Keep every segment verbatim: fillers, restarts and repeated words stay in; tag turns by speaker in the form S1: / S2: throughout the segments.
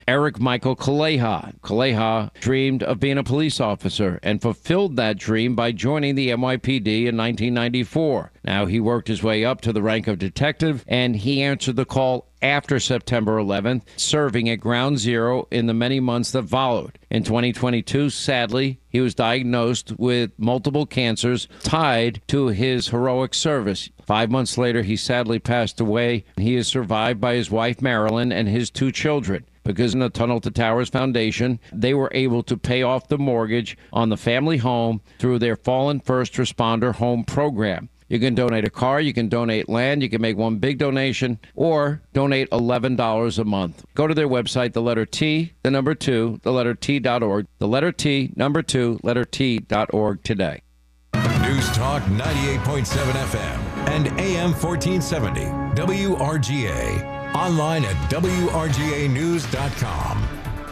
S1: Eric Michael Kaleha. Kaleha dreamed of being a police officer and fulfilled that dream by joining the N Y P D in nineteen ninety-four. Now, he worked his way up to the rank of detective, and he answered the call after September eleventh, serving at Ground Zero in the many months that followed. In twenty twenty-two, sadly, he was diagnosed with multiple cancers tied to his heroic service. Five months later, he sadly passed away. He is survived by his wife, Marilyn, and his two children. Because in the Tunnel to Towers Foundation, they were able to pay off the mortgage on the family home through their Fallen First Responder Home Program. You can donate a car, you can donate land, you can make one big donation, or donate eleven dollars a month. Go to their website, the letter T, the number two, the letter T dot org, the letter T, number two, letter T dot org today.
S2: News Talk ninety-eight point seven F M and A M fourteen seventy, W R G A. Online at W R G A news dot com.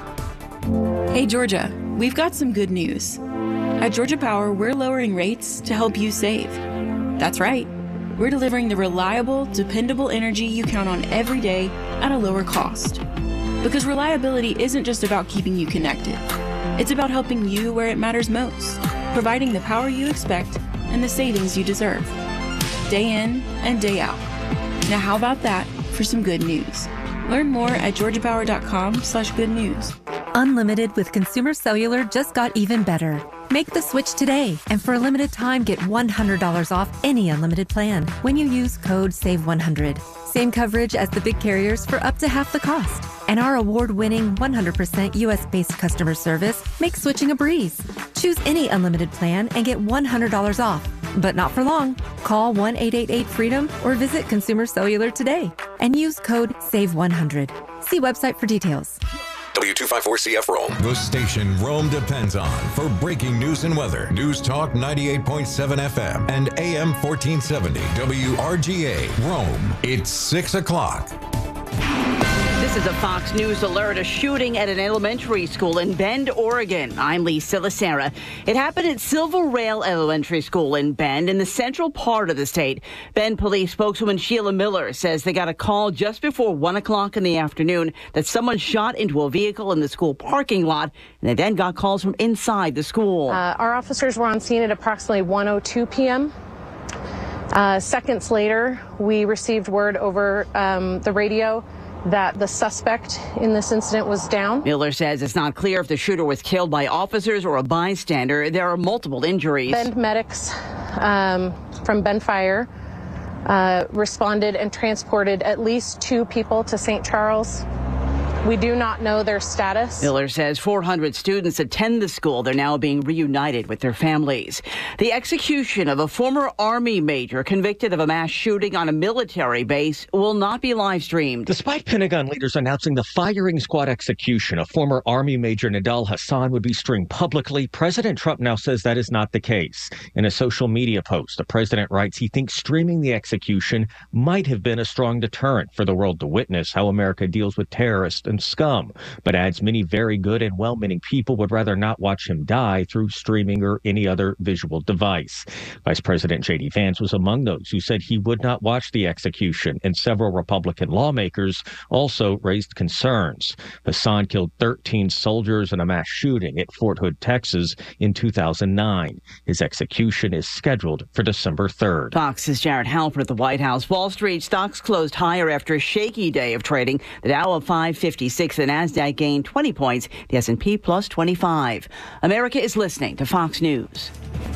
S3: Hey, Georgia, we've got some good news. At Georgia Power, we're lowering rates to help you save. That's right. We're delivering the reliable, dependable energy you count on every day at a lower cost. Because reliability isn't just about keeping you connected. It's about helping you where it matters most, providing the power you expect and the savings you deserve. Day in and day out. Now how about that for some good news? Learn more at georgia power dot com slash good news.
S4: Unlimited with Consumer Cellular just got even better. Make the switch today, and for a limited time, get one hundred dollars off any unlimited plan when you use code save one hundred. Same coverage as the big carriers for up to half the cost. And our award-winning one hundred percent U S-based customer service makes switching a breeze. Choose any unlimited plan and get one hundred dollars off. But not for long. Call one eight eight eight freedom or visit Consumer Cellular today and use code save one hundred. See website for details.
S2: W two fifty-four C F Rome. The station Rome depends on for breaking news and weather. News Talk ninety-eight point seven F M and A M fourteen seventy W R G A Rome. It's six o'clock.
S5: This is a Fox News alert. A shooting at an elementary school in Bend, Oregon. I'm Lee Silasera. It happened at Silver Rail Elementary School in Bend in the central part of the state. Bend police spokeswoman Sheila Miller says they got a call just before one o'clock in the afternoon that someone shot into a vehicle in the school parking lot, and they then got calls from inside the school.
S6: Uh, our officers were on scene at approximately one oh two p.m. Uh, seconds later, we received word over um, the radio that the suspect in this incident was down.
S5: Miller says it's not clear if the shooter was killed by officers or a bystander. There are multiple injuries.
S6: Bend medics um, from Bend Fire uh, responded and transported at least two people to Saint Charles. We do not know their status.
S5: Miller says four hundred students attend the school. They're now being reunited with their families. The execution of a former Army major convicted of a mass shooting on a military base will not be live streamed.
S7: Despite Pentagon leaders announcing the firing squad execution of former Army Major Nidal Hasan would be streamed publicly, President Trump now says that is not the case. In a social media post, the president writes he thinks streaming the execution might have been a strong deterrent for the world to witness how America deals with terrorists and scum, but adds many very good and well-meaning people would rather not watch him die through streaming or any other visual device. Vice President J D Vance was among those who said he would not watch the execution, and several Republican lawmakers also raised concerns. Hassan killed thirteen soldiers in a mass shooting at Fort Hood, Texas in two thousand nine. His execution is scheduled for December third.
S5: Fox's Jared Halpern at the White House. Wall Street stocks closed higher after a shaky day of trading. The Dow of five fifty-six, the Nasdaq gained twenty points, the S and P plus twenty-five. America is listening to Fox News.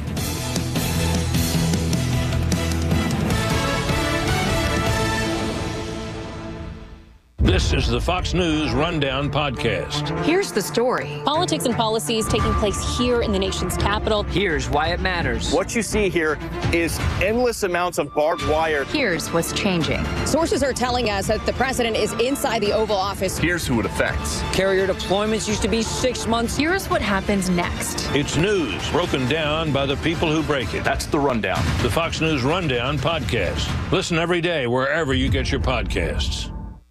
S8: This is the Fox News Rundown podcast.
S9: Here's the story. Politics and policies taking place here in the nation's capital.
S10: Here's why it matters.
S11: What you see here is endless amounts of barbed wire.
S9: Here's what's changing.
S12: Sources are telling us that the president is inside the Oval Office.
S11: Here's who it affects.
S10: Carrier deployments used to be six months.
S9: Here's what happens next.
S8: It's news broken down by the people who break it.
S11: That's the Rundown.
S8: The Fox News Rundown podcast. Listen every day wherever you get your podcasts.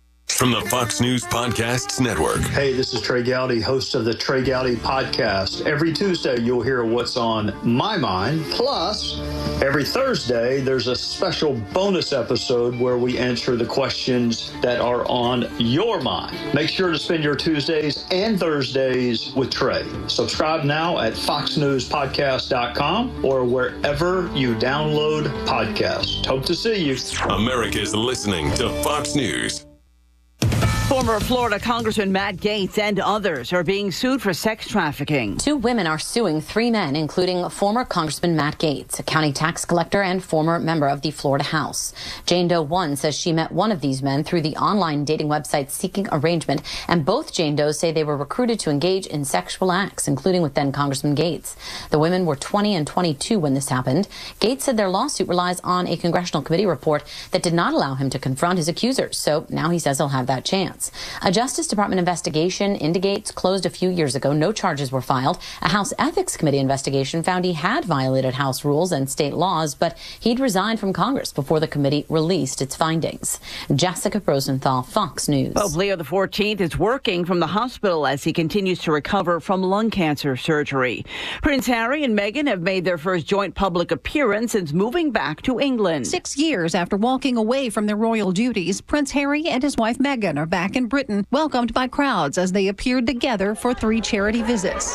S2: from the Fox News Podcasts Network.
S13: Hey, this is Trey Gowdy, host of the Trey Gowdy Podcast. Every Tuesday, you'll hear what's on my mind. Plus, every Thursday, there's a special bonus episode where we answer the questions that are on your mind. Make sure to spend your Tuesdays and Thursdays with Trey. Subscribe now at fox news podcast dot com or wherever you download podcasts. Hope to see you.
S2: America's listening to Fox News.
S5: Former Florida Congressman Matt Gaetz and others are being sued for sex trafficking.
S14: Two women are suing three men, including former Congressman Matt Gaetz, a county tax collector and former member of the Florida House. Jane Doe one says she met one of these men through the online dating website Seeking Arrangement, and both Jane Does say they were recruited to engage in sexual acts, including with then Congressman Gaetz. The women were twenty and twenty-two when this happened. Gaetz said their lawsuit relies on a congressional committee report that did not allow him to confront his accusers, so now he says he'll have that chance. A Justice Department investigation into Gaetz closed a few years ago. No charges were filed. A House Ethics Committee investigation found he had violated House rules and state laws, but he'd resigned from Congress before the committee released its findings. Jessica Rosenthal, Fox News.
S5: Pope Leo the fourteenth is working from the hospital as he continues to recover from lung cancer surgery. Prince Harry and Meghan have made their first joint public appearance since moving back to England.
S15: Six years after walking away from their royal duties, Prince Harry and his wife Meghan are back in Britain, welcomed by crowds as they appeared together for three charity visits.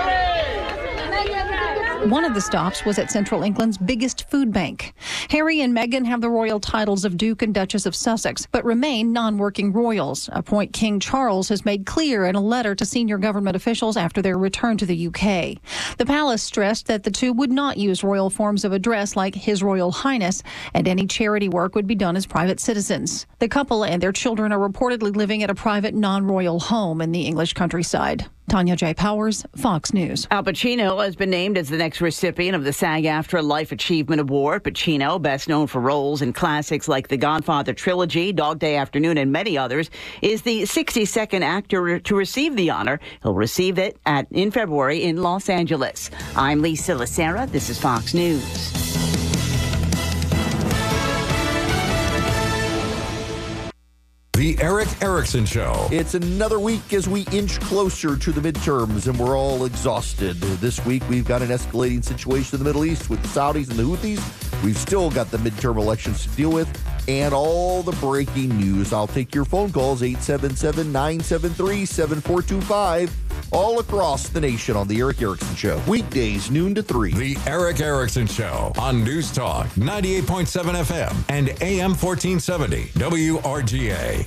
S15: One of the stops was at Central England's biggest food bank. Harry and Meghan have the royal titles of Duke and Duchess of Sussex, but remain non-working royals, a point King Charles has made clear in a letter to senior government officials after their return to the U K. The palace stressed that the two would not use royal forms of address like His Royal Highness, and any charity work would be done as private citizens. The couple and their children are reportedly living at a private non-royal home in the English countryside. Tanya J. Powers, Fox News.
S5: Al Pacino has been named as the next recipient of the SAG-AFTRA Life Achievement Award. Pacino, best known for roles in classics like The Godfather Trilogy, Dog Day Afternoon, and many others, is the sixty-second actor to receive the honor. He'll receive it at in February in Los Angeles. I'm Lisa Lacera. This is Fox News.
S2: The Eric Erickson Show.
S16: It's another week as we inch closer to the midterms, and we're all exhausted. This week, we've got an escalating situation in the Middle East with the Saudis and the Houthis. We've still got the midterm elections to deal with and all the breaking news. I'll take your phone calls, eight seven seven, nine seven three, seven four two five, all across the nation on the Eric Erickson Show. Weekdays, noon to three.
S2: The Eric Erickson Show on News Talk ninety-eight point seven F M and A M fourteen seventy W R G A.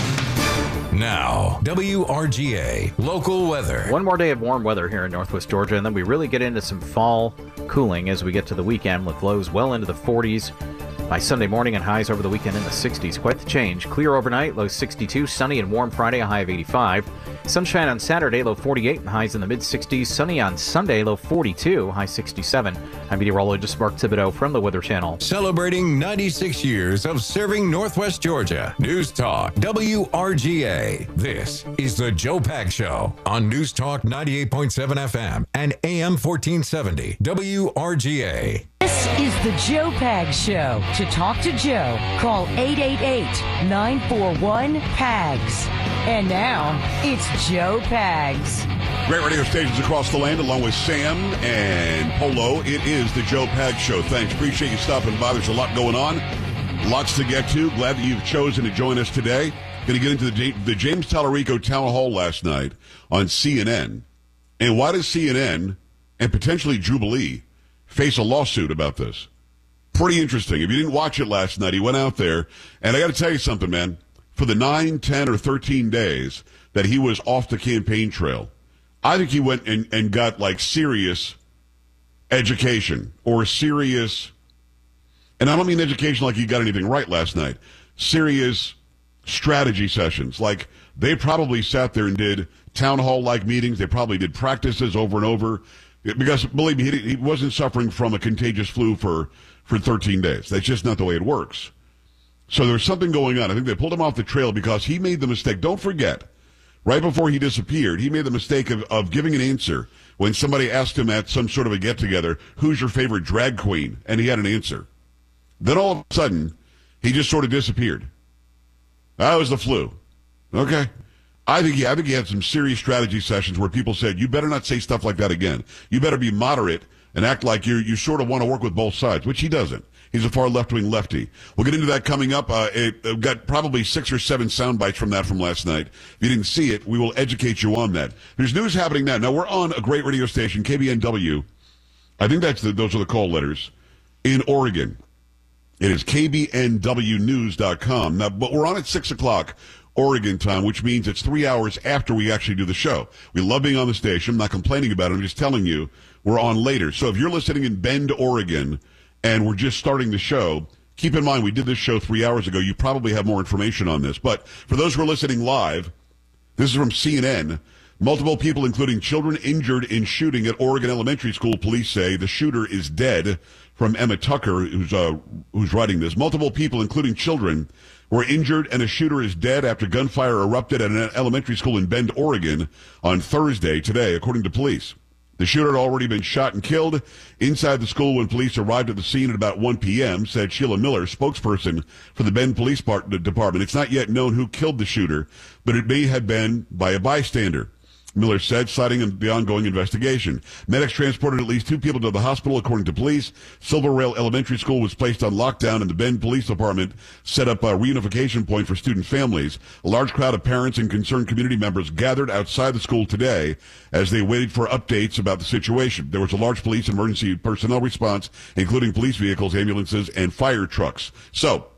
S2: Now, W R G A local weather.
S17: One more day of warm weather here in Northwest Georgia, and then we really get into some fall cooling as we get to the weekend with lows well into the forties by Sunday morning and highs over the weekend in the sixties. Quite the change. Clear overnight, low sixty-two. Sunny and warm Friday, a high of eighty-five. Sunshine on Saturday, low forty-eight and highs in the mid-sixties. Sunny on Sunday, low forty-two, high sixty-seven. I'm meteorologist Mark Thibodeau from the Weather Channel.
S2: Celebrating ninety-six years of serving Northwest Georgia. News Talk W R G A. This is the Joe Pags Show on News Talk ninety-eight point seven F M and A M fourteen seventy W R G A.
S18: This is the Joe Pags Show. To talk to Joe, call eight eight eight, nine four one, P A G S. And now, it's Joe Pags.
S19: Great radio stations across the land, along with Sam and Polo. It is the Joe Pags Show. Thanks. Appreciate you stopping by. There's a lot going on. Lots to get to. Glad that you've chosen to join us today. Going to get into the, the James Tallarico Town Hall last night on C N N. And why does C N N and potentially Jubilee face a lawsuit about this? Pretty interesting. If you didn't watch it last night, he went out there. And I got to tell you something, man. For the nine, ten, or thirteen days that he was off the campaign trail, I think he went and, and got, like, serious education or serious, and I don't mean education like he got anything right last night, serious strategy sessions. Like, they probably sat there and did town hall-like meetings. They probably did practices over and over. Because, believe me, he, he wasn't suffering from a contagious flu for, for thirteen days. That's just not the way it works. So there's something going on. I think they pulled him off the trail because he made the mistake. Don't forget, right before he disappeared, he made the mistake of, of giving an answer when somebody asked him at some sort of a get-together, who's your favorite drag queen? And he had an answer. Then all of a sudden, he just sort of disappeared. That was the flu. Okay. I think, yeah, I think he had some serious strategy sessions where people said, you better not say stuff like that again. You better be moderate and act like you you sort of want to work with both sides, which he doesn't. He's a far left-wing lefty. We'll get into that coming up. Uh, it, it got probably six or seven sound bites from that from last night. If you didn't see it, we will educate you on that. There's news happening now. Now, we're on a great radio station, K B N W. I think that's the, those are the call letters, in Oregon. It is K B N W news dot com. Now, but we're on at six o'clock Oregon time, which means it's three hours after we actually do the show. We love being on the station. I'm not complaining about it. I'm just telling you we're on later. So if you're listening in Bend, Oregon, and we're just starting the show, keep in mind we did this show three hours ago. You probably have more information on this. But for those who are listening live, this is from C N N. Multiple people, including children, injured in shooting at Oregon Elementary School. Police say the shooter is dead. From Emma Tucker, who's uh, who's writing this. Multiple people, including children, were injured, and a shooter is dead after gunfire erupted at an elementary school in Bend, Oregon, on Thursday today, according to police. The shooter had already been shot and killed inside the school when police arrived at the scene at about one p.m., said Sheila Miller, spokesperson for the Bend Police Department. It's not yet known who killed the shooter, but it may have been by a bystander, Miller said, citing the ongoing investigation. Medics transported at least two people to the hospital, according to police. Silver Rail Elementary School was placed on lockdown, and the Bend Police Department set up a reunification point for student families. A large crowd of parents and concerned community members gathered outside the school today as they waited for updates about the situation. There was a large police and emergency personnel response, including police vehicles, ambulances, and fire trucks. So,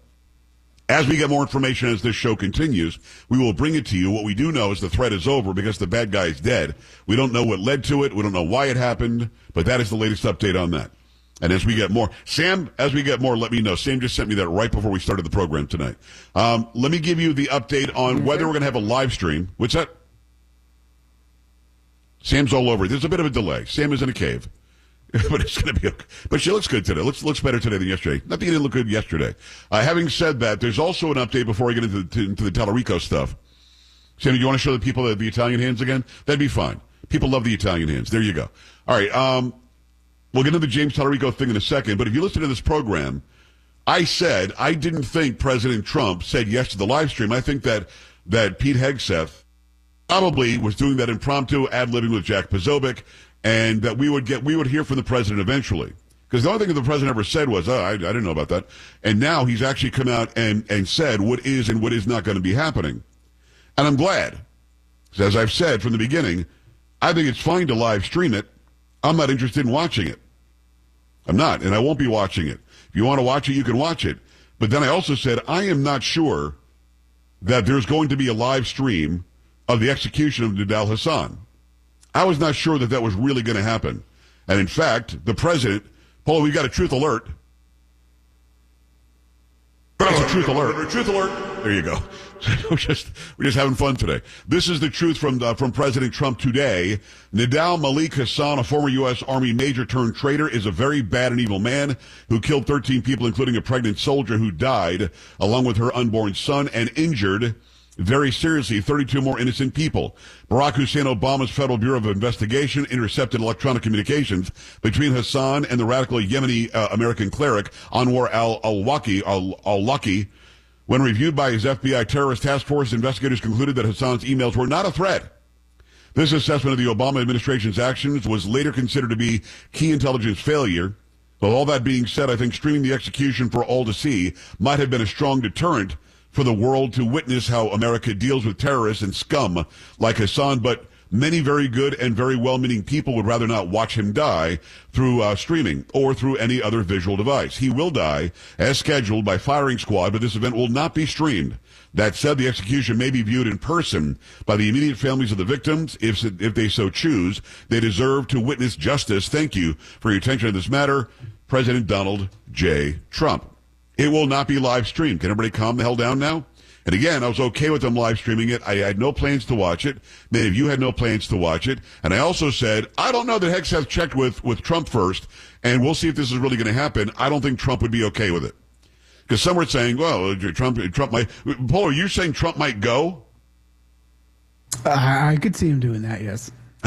S19: as we get more information as this show continues, we will bring it to you. What we do know is the threat is over because the bad guy is dead. We don't know what led to it. We don't know why it happened, but that is the latest update on that. And as we get more, Sam, as we get more, let me know. Sam just sent me that right before we started the program tonight. Um, let me give you the update on whether we're going to have a live stream. What's that? Sam's all over it. There's a bit of a delay. Sam is in a cave. But it's going to be okay. But she looks good today. Looks looks better today than yesterday. Not that you didn't look good yesterday. Uh, having said that, there's also an update before I get into the, into the Tallarico stuff. Sammy, do you want to show the people the, the Italian hands again? That'd be fine. People love the Italian hands. There you go. All right. Um, we'll get into the James Tallarico thing in a second. But if you listen to this program, I said I didn't think President Trump said yes to the live stream. I think that that Pete Hegseth probably was doing that impromptu ad-libbing with Jack Posobiec, and that we would get, we would hear from the president eventually. Because the only thing that the president ever said was, oh, I, I didn't know about that. And now he's actually come out and, and said what is and what is not going to be happening. And I'm glad. Because as I've said from the beginning, I think it's fine to live stream it. I'm not interested in watching it. I'm not, and I won't be watching it. If you want to watch it, you can watch it. But then I also said, I am not sure that there's going to be a live stream of the execution of Nidal Hasan. I was not sure that that was really going to happen. And in fact, the president, Paul, we've got a truth alert. That's a truth alert. Truth alert. There you go. We're just, we're just having fun today. This is the truth from uh, from President Trump today. Nidal Malik Hasan, a former U S Army major turned traitor, is a very bad and evil man who killed thirteen people, including a pregnant soldier who died, along with her unborn son, and injured very seriously thirty-two more innocent people. Barack Hussein Obama's Federal Bureau of Investigation intercepted electronic communications between Hassan and the radical Yemeni uh, American cleric Anwar al-Awlaki. Al-Awlaki. When reviewed by his F B I terrorist task force, investigators concluded that Hassan's emails were not a threat. This assessment of the Obama administration's actions was later considered to be key intelligence failure. With all that being said, I think streaming the execution for all to see might have been a strong deterrent for the world to witness how America deals with terrorists and scum like Hassan, but many very good and very well-meaning people would rather not watch him die through uh, streaming or through any other visual device. He will die as scheduled by firing squad, but this event will not be streamed. That said, the execution may be viewed in person by the immediate families of the victims if, if they so choose. They deserve to witness justice. Thank you for your attention to this matter. President Donald J. Trump. It will not be live streamed. Can everybody calm the hell down now? And again, I was okay with them live streaming it. I had no plans to watch it. Many of you had no plans to watch it. And I also said, I don't know that Hegseth checked with, with Trump first, and we'll see if this is really going to happen. I don't think Trump would be okay with it. Because some were saying, well, Trump, Trump might. Paul, are you saying Trump might go?
S20: Uh, I could see him doing that, yes.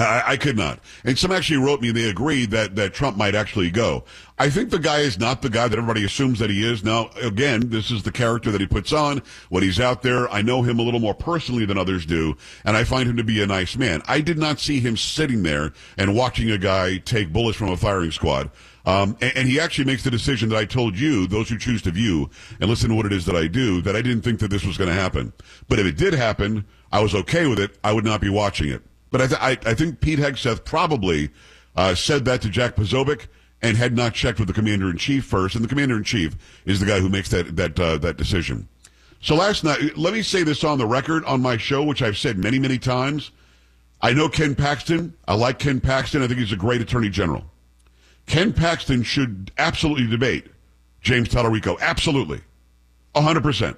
S19: I, I could not. And some actually wrote me and they agreed that, that Trump might actually go. I think the guy is not the guy that everybody assumes that he is. Now, again, this is the character that he puts on when he's out there. I know him a little more personally than others do, and I find him to be a nice man. I did not see him sitting there and watching a guy take bullets from a firing squad. Um, and, and he actually makes the decision that I told you, those who choose to view and listen to what it is that I do, that I didn't think that this was going to happen. But if it did happen, I was okay with it. I would not be watching it. But I, th- I, I think Pete Hegseth probably uh, said that to Jack Posobiec and had not checked with the commander-in-chief first. And the commander-in-chief is the guy who makes that that uh, that decision. So last night, let me say this on the record on my show, which I've said many, many times. I know Ken Paxton. I like Ken Paxton. I think he's a great attorney general. Ken Paxton should absolutely debate James Tallarico. Absolutely. one hundred percent.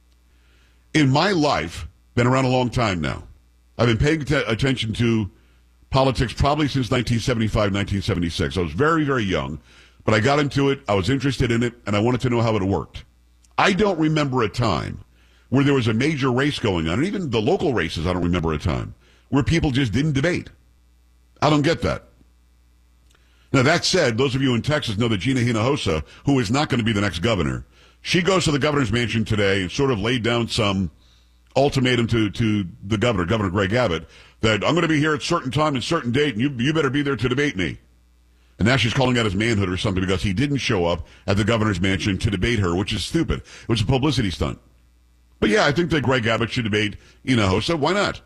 S19: In my life, been around a long time now. I've been paying t- attention to politics probably since nineteen seventy-five, nineteen seventy-six. I was very, very young, but I got into it. I was interested in it, and I wanted to know how it worked. I don't remember a time where there was a major race going on, and even the local races, I don't remember a time where people just didn't debate. I don't get that. Now, that said, those of you in Texas know that Gina Hinojosa, who is not going to be the next governor, she goes to the governor's mansion today and sort of laid down some ultimatum to, to the governor, Governor Greg Abbott, that I'm going to be here at certain time and certain date, and you, you better be there to debate me. And now she's calling out his manhood or something because he didn't show up at the governor's mansion to debate her, which is stupid. It was a publicity stunt. But yeah, I think that Greg Abbott should debate Hinojosa. Why not?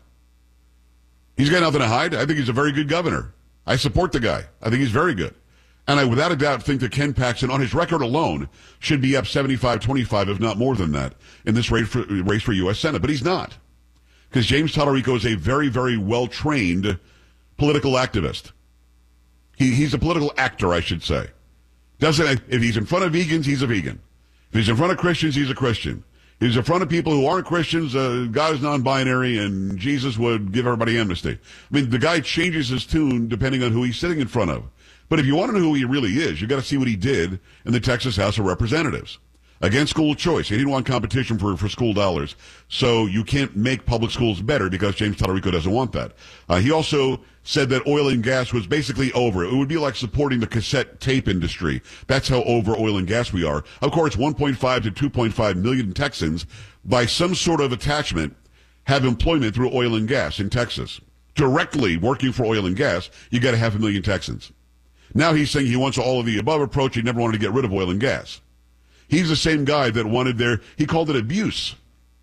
S19: He's got nothing to hide. I think he's a very good governor. I support the guy. I think he's very good. And I, without a doubt, think that Ken Paxton, on his record alone, should be up seventy-five twenty-five, if not more than that, in this race for, race for U S Senate. But he's not. Because James Tallarico is a very, very well-trained political activist. He, he's a political actor, I should say. Doesn't, if he's in front of vegans, he's a vegan. If he's in front of Christians, he's a Christian. If he's in front of people who aren't Christians, uh, God is non-binary, and Jesus would give everybody amnesty. I mean, the guy changes his tune depending on who he's sitting in front of. But if you want to know who he really is, you got to see what he did in the Texas House of Representatives against school choice. He didn't want competition for, for school dollars. So you can't make public schools better because James Tallarico doesn't want that. Uh, he also said that oil and gas was basically over. It would be like supporting the cassette tape industry. That's how over oil and gas we are. Of course, one point five to two point five million Texans, by some sort of attachment, have employment through oil and gas in Texas. Directly working for oil and gas, you got a half a million Texans. Now he's saying he wants all of the above approach. He never wanted to get rid of oil and gas. He's the same guy that wanted their, he called it abuse.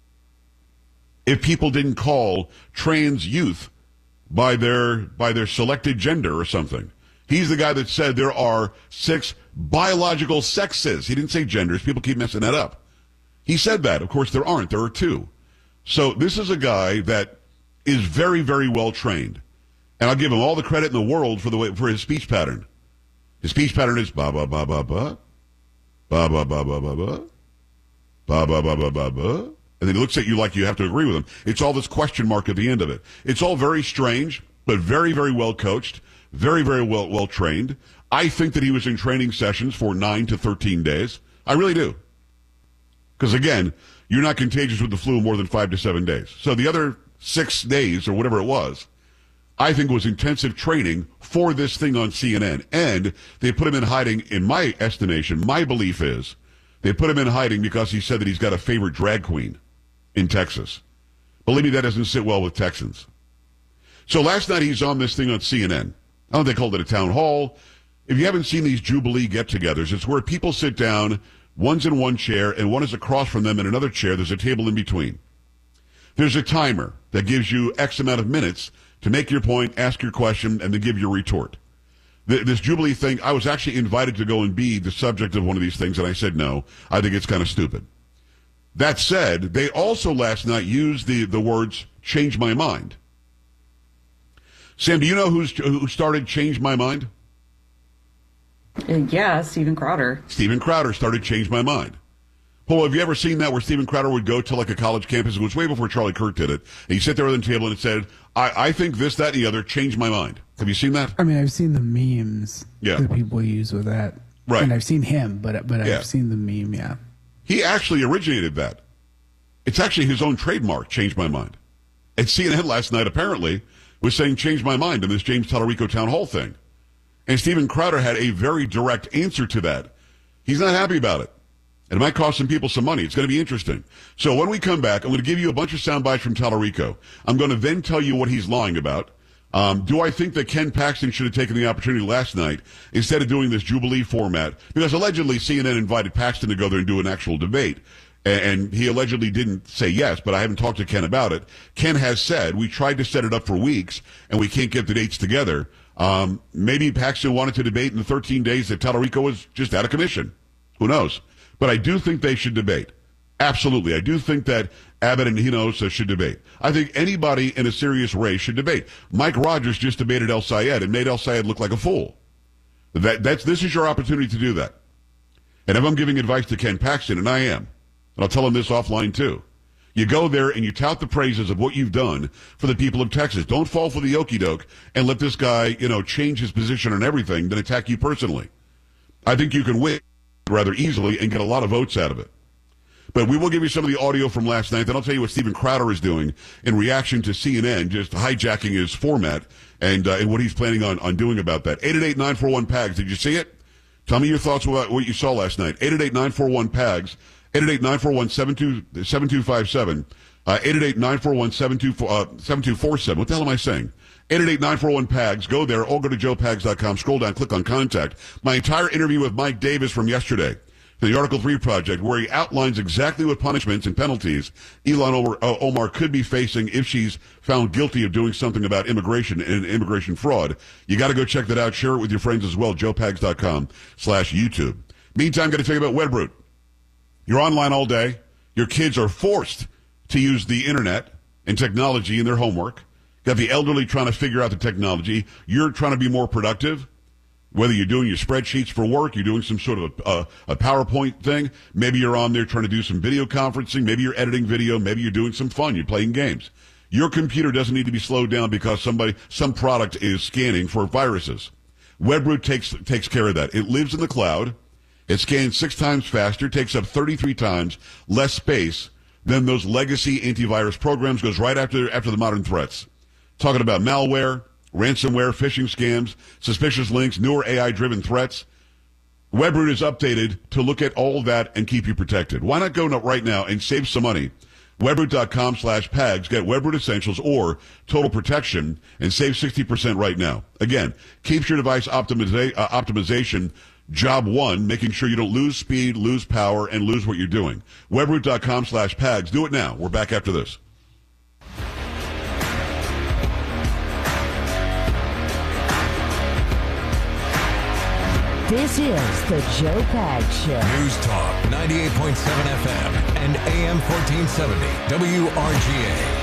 S19: If people didn't call trans youth by their, by their selected gender or something. He's the guy that said there are six biological sexes. He didn't say genders. People keep messing that up. He said that. Of course, there aren't. There are two. So this is a guy that is very, very well trained. And I'll give him all the credit in the world for the way, for his speech pattern. His speech pattern is ba ba ba ba ba, ba ba ba ba ba ba, ba ba ba ba ba ba, and then he looks at you like you have to agree with him. It's all this question mark at the end of it. It's all very strange, but very, very well coached, very, very well well trained. I think that he was in training sessions for nine to thirteen days. I really do. Because again, you're not contagious with the flu more than five to seven days. So the other six days or whatever it was, I think was intensive training for this thing on C N N. And they put him in hiding, in my estimation. My belief is they put him in hiding because he said that he's got a favorite drag queen in Texas. Believe me, that doesn't sit well with Texans. So last night he's on this thing on C N N. I don't think they called it a town hall. If you haven't seen these Jubilee get-togethers, it's where people sit down, one's in one chair, and one is across from them in another chair. There's a table in between. There's a timer that gives you X amount of minutes to make your point, ask your question, and then give your retort. This Jubilee thing, I was actually invited to go and be the subject of one of these things, and I said no. I think it's kind of stupid. That said, they also last night used the, the words, change my mind. Sam, do you know who's, who started Change My Mind?
S20: Yeah, Steven Crowder.
S19: Steven Crowder started Change My Mind. Paul, have you ever seen that where Steven Crowder would go to like a college campus? It was way before Charlie Kirk did it. And he'd sit there at the table and it said, I, I think this, that, and the other, changed my mind. Have you seen that?
S20: I mean, I've seen the memes
S19: yeah.
S20: that people use with that.
S19: Right.
S20: And I've seen him, but but
S19: yeah.
S20: I've seen the meme, yeah.
S19: He actually originated that. It's actually his own trademark, changed my mind. At C N N last night, apparently, was saying, change my mind on this James Tallarico town hall thing. And Steven Crowder had a very direct answer to that. He's not happy about it. And it might cost some people some money. It's going to be interesting. So when we come back, I'm going to give you a bunch of sound bites from Tallarico. I'm going to then tell you what he's lying about. Um, do I think that Ken Paxton should have taken the opportunity last night instead of doing this Jubilee format? Because allegedly C N N invited Paxton to go there and do an actual debate. And, and he allegedly didn't say yes, but I haven't talked to Ken about it. Ken has said, we tried to set it up for weeks, and we can't get the dates together. Um, maybe Paxton wanted to debate in the thirteen days that Tallarico was just out of commission. Who knows? But I do think they should debate. Absolutely. I do think that Abbott and Hinojosa should debate. I think anybody in a serious race should debate. Mike Rogers just debated El Sayed and made El Sayed look like a fool. That, that's, this is your opportunity to do that. And if I'm giving advice to Ken Paxton, and I am, and I'll tell him this offline too, you go there and you tout the praises of what you've done for the people of Texas. Don't fall for the okie-doke and let this guy, you know, change his position on everything, then attack you personally. I think you can win rather easily and get a lot of votes out of it. But we will give you some of the audio from last night. Then I'll tell you what Steven Crowder is doing in reaction to C N N just hijacking his format and uh, and what he's planning on, on doing about that. eight eight eight, nine four one, P A G S. Did you see it? Tell me your thoughts about what you saw last night. eight eight eight, nine four one, P A G S. eight eight eight, nine four one, seven two five seven. Uh, eight eight eight, nine four one, seven two four seven. What the hell am I saying? eight eight eight, nine four one, P A G S. Go there or go to joe pags dot com. Scroll down, click on contact. My entire interview with Mike Davis from yesterday, the Article three Project, where he outlines exactly what punishments and penalties Ilhan Omar, uh, Omar could be facing if she's found guilty of doing something about immigration and immigration fraud. You got to go check that out. Share it with your friends as well. joe pags dot com slash YouTube. Meantime, got to tell you about Webroot. You're online all day. Your kids are forced to use the internet and technology in their homework. Got the elderly trying to figure out the technology. You're trying to be more productive. Whether you're doing your spreadsheets for work, you're doing some sort of a, a PowerPoint thing, maybe you're on there trying to do some video conferencing, maybe you're editing video, maybe you're doing some fun, you're playing games. Your computer doesn't need to be slowed down because somebody, some product is scanning for viruses. Webroot takes, takes care of that. It lives in the cloud. It scans six times faster, takes up thirty-three times less space than those legacy antivirus programs, goes right after, after the modern threats. Talking about malware, ransomware, phishing scams, suspicious links, newer A I-driven threats. Webroot is updated to look at all of that and keep you protected. Why not go right now and save some money? Webroot dot com slash P A G S. Get Webroot Essentials or Total Protection and save sixty percent right now. Again, keeps your device optimiza- uh, optimization job one, making sure you don't lose speed, lose power, and lose what you're doing. Webroot dot com slash P A G S. Do it now. We're back after this.
S18: This is the Joe Pags Show.
S2: News Talk ninety-eight point seven F M and A M fourteen seventy W R G A.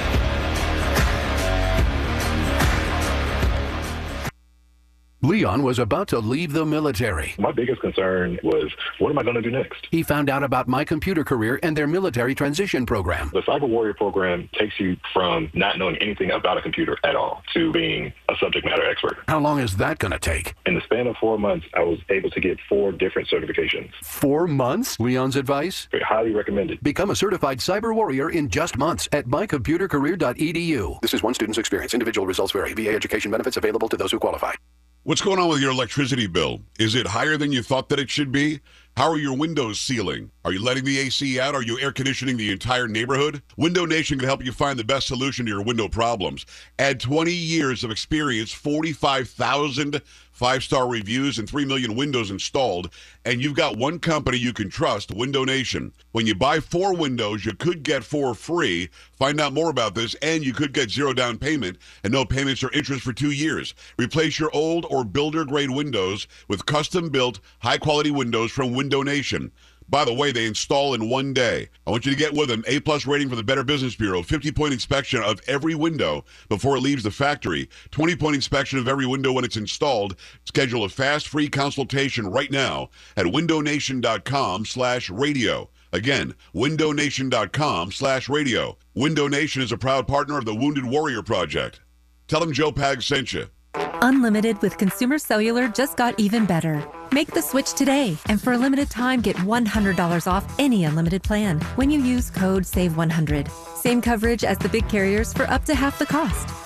S21: Leon was about to leave the military.
S22: My biggest concern was, what am I going to do next?
S21: He found out about My Computer Career and their military transition program.
S22: The Cyber Warrior program takes you from not knowing anything about a computer at all to being a subject matter expert.
S21: How long is that going to take?
S22: In the span of four months, I was able to get four different certifications.
S21: Four months? Leon's advice?
S22: Very highly recommended.
S21: Become a certified cyber warrior in just months at my computer career dot e d u. This is one student's experience. Individual results vary. V A education benefits available to those who qualify.
S19: What's going on with your electricity bill? Is it higher than you thought that it should be? How are your windows sealing? Are you letting the A C out? Are you air conditioning the entire neighborhood? Window Nation can help you find the best solution to your window problems. Add twenty years of experience, forty-five thousand five-star reviews, and three million windows installed, and you've got one company you can trust, Window Nation. When you buy four windows, you could get four free. Find out more about this, and you could get zero down payment and no payments or interest for two years. Replace your old or builder-grade windows with custom-built, high-quality windows from Window Nation. By the way, they install in one day. I want you to get with them. A-plus rating from the Better Business Bureau. fifty-point inspection of every window before it leaves the factory. twenty-point inspection of every window when it's installed. Schedule a fast, free consultation right now at window nation dot com slash radio. Again, window nation dot com slash radio. Window Nation is a proud partner of the Wounded Warrior Project. Tell them Joe Pags sent you.
S4: Unlimited with Consumer Cellular just got even better. Make the switch today, and for a limited time, get one hundred dollars off any unlimited plan when you use code save one hundred. Same coverage as the big carriers for up to half the cost.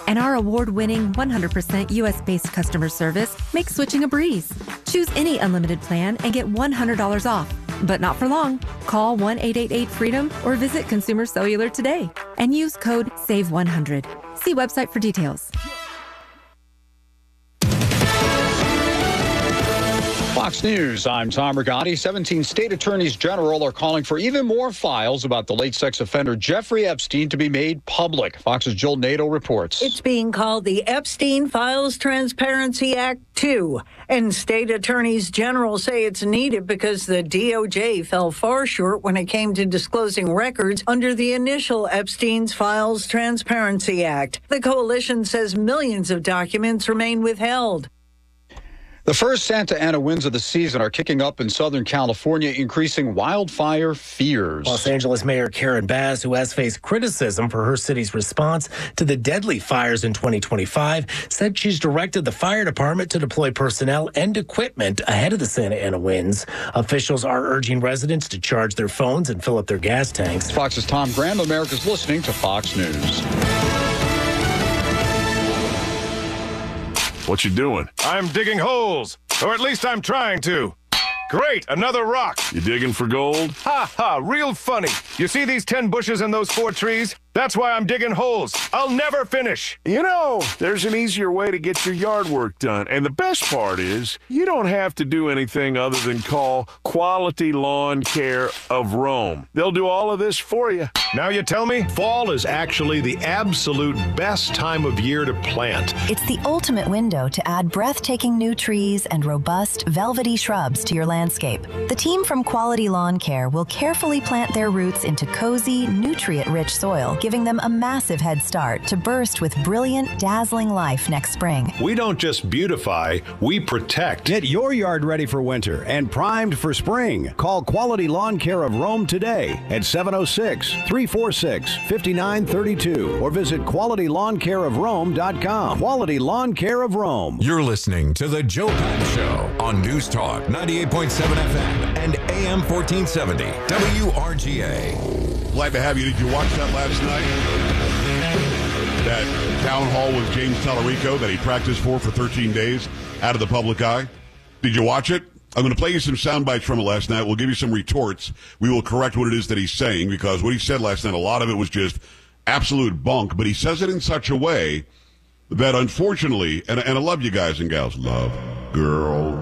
S4: And our award-winning one hundred percent U S-based customer service makes switching a breeze. Choose any unlimited plan and get one hundred dollars off. But not for long. Call one eight eight eight freedom or visit Consumer Cellular today and use code save one hundred. See website for details.
S1: Fox News, I'm Tom Rigotti. seventeen state attorneys general are calling for even more files about the late sex offender Jeffrey Epstein to be made public. Fox's Jill Nato reports.
S3: It's being called the Epstein Files Transparency Act two, and state attorneys general say it's needed because the D O J fell far short when it came to disclosing records under the initial Epstein's Files Transparency Act. The coalition says millions of documents remain withheld.
S1: The first Santa Ana winds of the season are kicking up in Southern California, increasing wildfire fears.
S23: Los Angeles Mayor Karen Bass, who has faced criticism for her city's response to the deadly fires in twenty twenty-five, said she's directed the fire department to deploy personnel and equipment ahead of the Santa Ana winds. Officials are urging residents to charge their phones and fill up their gas tanks.
S1: Fox's Tom Graham. America's listening to Fox News.
S24: What you doing?
S25: I'm digging holes, or at least I'm trying to. Great, another rock.
S24: You digging for gold?
S25: Ha ha, real funny. You see these ten bushes and those four trees? That's why I'm digging holes. I'll never finish.
S24: You know, there's an easier way to get your yard work done. And the best part is, you don't have to do anything other than call Quality Lawn Care of Rome. They'll do all of this for you.
S25: Now you tell me?
S26: Fall is actually the absolute best time of year to plant.
S27: It's the ultimate window to add breathtaking new trees and robust, velvety shrubs to your landscape. The team from Quality Lawn Care will carefully plant their roots into cozy, nutrient-rich soil, giving them a massive head start to burst with brilliant, dazzling life next spring.
S26: We don't just beautify, we protect.
S28: Get your yard ready for winter and primed for spring. Call Quality Lawn Care of Rome today at seven oh six, three four six, five nine three two or visit quality lawn care of rome dot com. Quality Lawn Care of Rome.
S2: You're listening to The Joe Pags Show on News Talk ninety-eight point seven F M and A M fourteen seventy W R G A.
S19: Glad to have you. Did you watch that last night? That town hall with James Tallarico that he practiced for for thirteen days out of the public eye? Did you watch it? I'm going to play you some sound bites from it last night. We'll give you some retorts. We will correct what it is that he's saying, because what he said last night, a lot of it was just absolute bunk, but he says it in such a way that unfortunately, and, and I love you guys and gals, love, girl,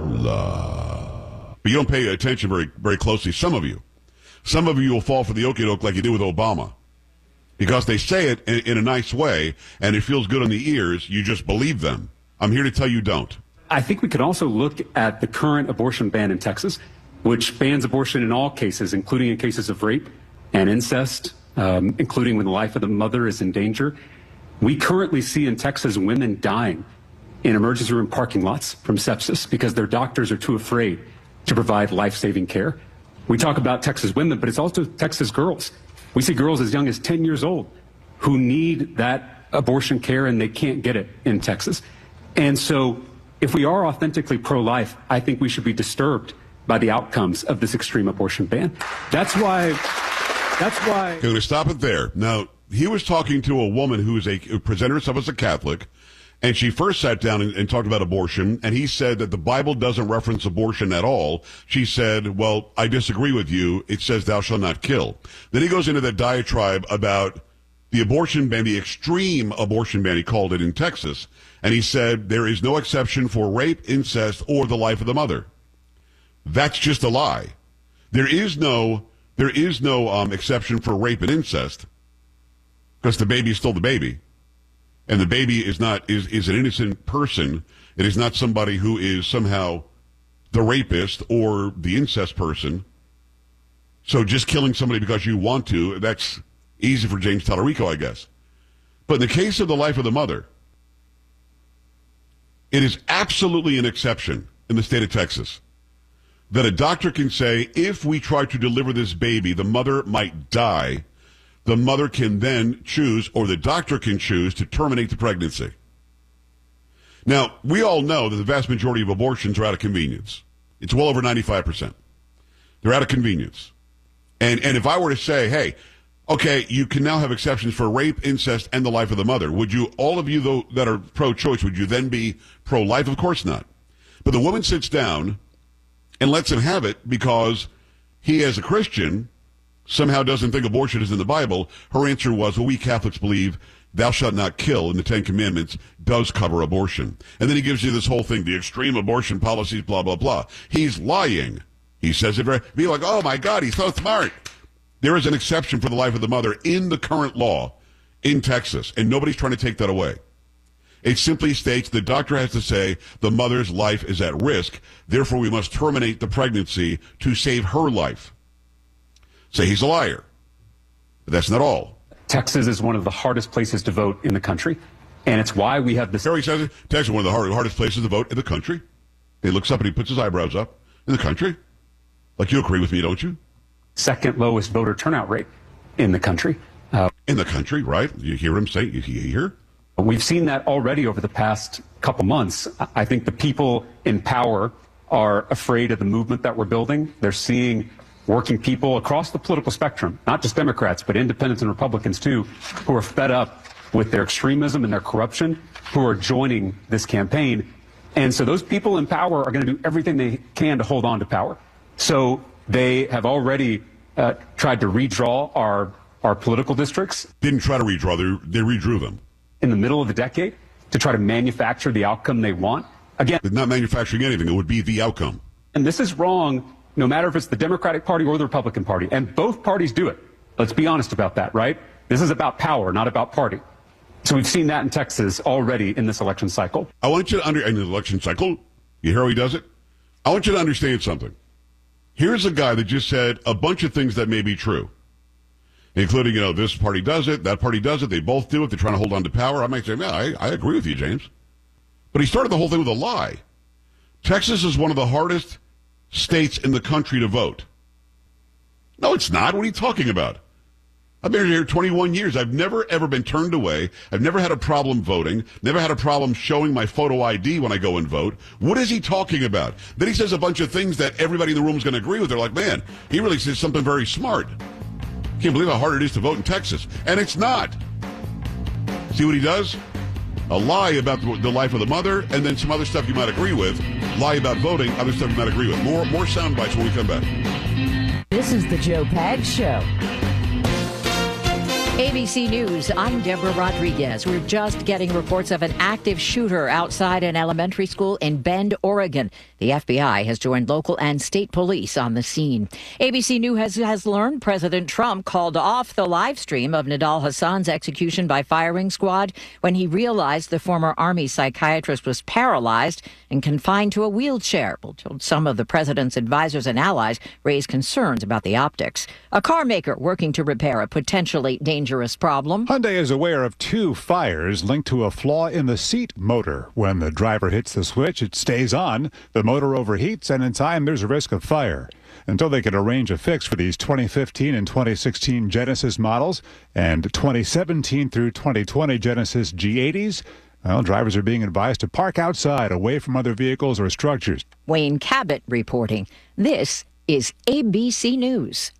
S19: love. But you don't pay attention very, very closely, some of you. Some of you will fall for the okie doke like you did with Obama. Because they say it in, in a nice way, and it feels good on the ears, you just believe them. I'm here to tell you don't.
S29: I think we could also look at the current abortion ban in Texas, which bans abortion in all cases, including in cases of rape and incest, um, including when the life of the mother is in danger. We currently see in Texas women dying in emergency room parking lots from sepsis because their doctors are too afraid to provide life-saving care. We talk about Texas women, but it's also Texas girls. We see girls as young as ten years old who need that abortion care, and they can't get it in Texas. And so if we are authentically pro-life, I think we should be disturbed by the outcomes of this extreme abortion ban. That's why, that's why.
S19: I'm going to stop it there. Now, he was talking to a woman who is a, who presented herself as a Catholic, and she first sat down and, and talked about abortion, and he said that the Bible doesn't reference abortion at all. She said, well, I disagree with you. It says thou shalt not kill. Then he goes into that diatribe about the abortion ban, the extreme abortion ban, he called it, in Texas. And he said there is no exception for rape, incest, or the life of the mother. That's just a lie. There is no, there is no um, exception for rape and incest, because the baby is still the baby. And the baby is not, is, is an innocent person. It is not somebody who is somehow the rapist or the incest person. So just killing somebody because you want to, that's easy for James Tallarico, I guess. But in the case of the life of the mother, it is absolutely an exception in the state of Texas that a doctor can say, if we try to deliver this baby, the mother might die. The mother can then choose, or the doctor can choose, to terminate the pregnancy. Now, we all know that the vast majority of abortions are out of convenience. It's well over ninety-five percent. They're out of convenience. And and if I were to say, hey, Okay, you can now have exceptions for rape, incest, and the life of the mother. Would you, all of you though that are pro-choice, would you then be pro-life? Of course not. But the woman sits down and lets him have it because he, as a Christian, somehow doesn't think abortion is in the Bible. Her answer was, well, we Catholics believe thou shalt not kill in the Ten Commandments does cover abortion. And then he gives you this whole thing, the extreme abortion policies, blah, blah, blah. He's lying. He says it very, be like, oh my God, he's so smart. There is an exception for the life of the mother in the current law in Texas, and nobody's trying to take that away. It simply states the doctor has to say the mother's life is at risk, therefore we must terminate the pregnancy to save her life. Say he's a liar. But that's not all.
S29: Texas is one of the hardest places to vote in the country, and it's why we have this.
S19: Harry says it. Texas is one of the hard, hardest places to vote in the country. He looks up and he puts his eyebrows up. In the country? Like you agree with me, don't you?
S29: Second lowest voter turnout rate in the country.
S19: Uh, in the country, right? You hear him say, you hear?
S29: We've seen that already over the past couple months. I think the people in power are afraid of the movement that we're building. They're seeing working people across the political spectrum, not just Democrats, but independents and Republicans too, who are fed up with their extremism and their corruption, who are joining this campaign. And so those people in power are going to do everything they can to hold on to power. So they have already uh, tried to redraw our, our political districts.
S19: Didn't try to redraw, they, they redrew them.
S29: In the middle of the decade to try to manufacture the outcome they want. Again,
S19: they're not manufacturing anything. It would be the outcome.
S29: And this is wrong, no matter if it's the Democratic Party or the Republican Party. And both parties do it. Let's be honest about that, right? This is about power, not about party. So we've seen that in Texas already in this election cycle.
S19: I want you to under in the election cycle, you hear how he does it? I want you to understand something. Here's a guy that just said a bunch of things that may be true, including, you know, this party does it, that party does it, they both do it, they're trying to hold on to power. I might say, yeah, I, I agree with you, James. But he started the whole thing with a lie. Texas is one of the hardest states in the country to vote. No, it's not. What are you talking about? I've been here twenty-one years. I've never, ever been turned away. I've never had a problem voting. Never had a problem showing my photo I D when I go and vote. What is he talking about? Then he says a bunch of things that everybody in the room is going to agree with. They're like, man, he really says something very smart. Can't believe how hard it is to vote in Texas. And it's not. See what he does? A lie about the life of the mother, and then some other stuff you might agree with. Lie about voting, other stuff you might agree with. More, more sound bites when we come back.
S18: This is the Joe Pags Show.
S6: A B C News, I'm Deborah Rodriguez. We're just getting reports of an active shooter outside an elementary school in Bend, Oregon. The F B I has joined local and state police on the scene. A B C News has, has learned President Trump called off the live stream of Nidal Hassan's execution by firing squad when he realized the former Army psychiatrist was paralyzed and confined to a wheelchair. Well, some of the president's advisors and allies raised concerns about the optics. A car maker working to repair a potentially dangerous problem.
S7: Hyundai is aware of two fires linked to a flaw in the seat motor. When the driver hits the switch, it stays on. The motor overheats, and in time, there's a risk of fire. Until they can arrange a fix for these twenty fifteen and twenty sixteen Genesis models and twenty seventeen through twenty twenty Genesis G eighties, well, drivers are being advised to park outside, away from other vehicles or structures.
S6: Wayne Cabot reporting. This is A B C News.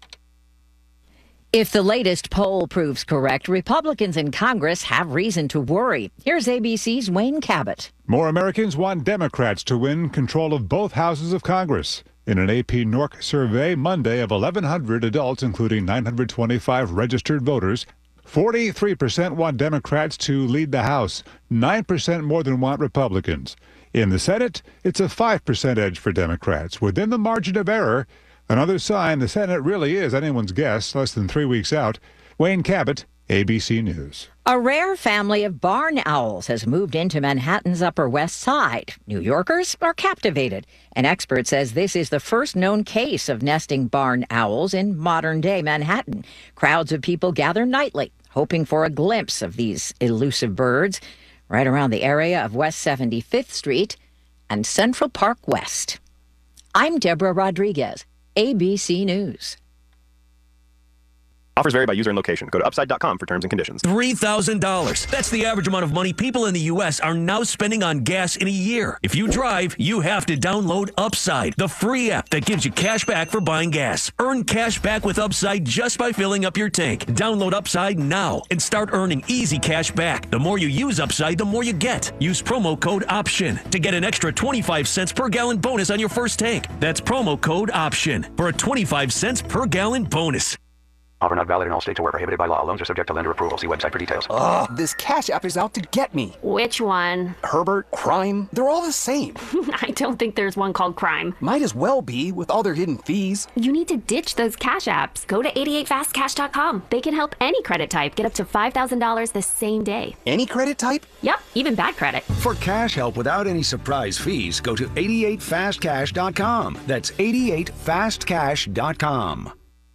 S6: If the latest poll proves correct, Republicans in Congress have reason to worry. Here's A B C's Wayne Cabot.
S7: More Americans want Democrats to win control of both houses of Congress. In an A P N O R C survey Monday of eleven hundred adults, including nine hundred twenty-five registered voters, forty-three percent want Democrats to lead the House, nine percent more than want Republicans. In the Senate, it's a five percent edge for Democrats, within the margin of error. Another sign the Senate really is anyone's guess, less than three weeks out. Wayne Cabot, A B C News.
S6: A rare family of barn owls has moved into Manhattan's Upper West Side. New Yorkers are captivated. An expert says this is the first known case of nesting barn owls in modern-day Manhattan. Crowds of people gather nightly, hoping for a glimpse of these elusive birds right around the area of West seventy-fifth Street and Central Park West. I'm Deborah Rodriguez, A B C News.
S5: Offers vary by user and location. Go to upside dot com for terms and conditions.
S8: three thousand dollars. That's the average amount of money people in the U S are now spending on gas in a year. If you drive, you have to download Upside, the free app that gives you cash back for buying gas. Earn cash back with Upside just by filling up your tank. Download Upside now and start earning easy cash back. The more you use Upside, the more you get. Use promo code OPTION to get an extra twenty-five cents per gallon bonus on your first tank. That's promo code OPTION for a twenty-five cents per gallon bonus.
S21: Offer not valid in all states or where prohibited by law. Loans are subject to lender approval. See website for details.
S9: Ugh, this Cash App is out to get me.
S10: Which one?
S9: Herbert, Crime, they're all the same.
S10: I don't think there's one called Crime.
S9: Might as well be with all their hidden fees.
S10: You need to ditch those Cash Apps. Go to eighty-eight fast cash dot com. They can help any credit type get up to five thousand dollars the same day.
S9: Any credit type?
S10: Yep, even bad credit.
S28: For cash help without any surprise fees, go to eighty-eight fast cash dot com. That's eighty-eight fast cash dot com.